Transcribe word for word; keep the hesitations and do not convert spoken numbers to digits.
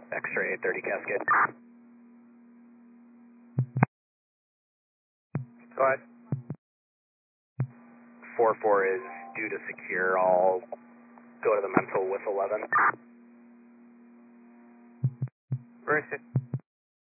X-ray eight thirty Cascade. Go ahead. four four is due to secure. I'll go to the mental with eleven. Where is it?